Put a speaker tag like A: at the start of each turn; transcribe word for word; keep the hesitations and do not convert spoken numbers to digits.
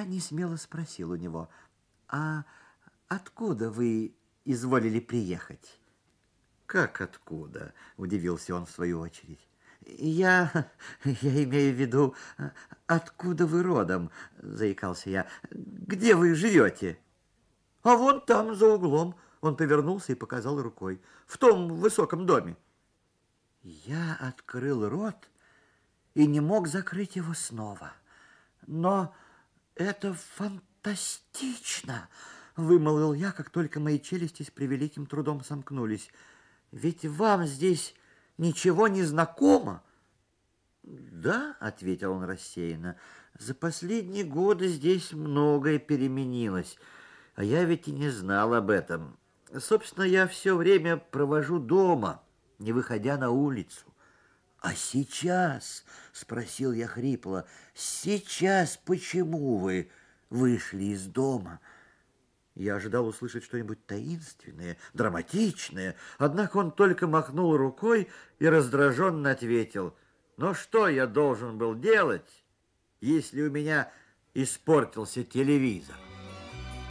A: Я несмело спросил у него: а откуда вы изволили приехать? Как откуда? Удивился он в свою очередь. Я, я имею в виду, откуда вы родом, заикался я. Где вы живете? А вон там, за углом. Он повернулся и показал рукой. В том высоком доме. Я открыл рот и не мог закрыть его снова. Но это фантастично, вымолвил я, как только мои челюсти с превеликим трудом сомкнулись. Ведь вам здесь ничего не знакомо? Да, ответил он рассеянно, за последние годы здесь многое переменилось, а я ведь и не знал об этом. Собственно, я все время провожу дома, не выходя на улицу. А сейчас, спросил я хрипло, сейчас почему вы вышли из дома? Я ожидал услышать что-нибудь таинственное, драматичное, однако он только махнул рукой и раздраженно ответил: ну что я должен был делать, если у меня испортился телевизор?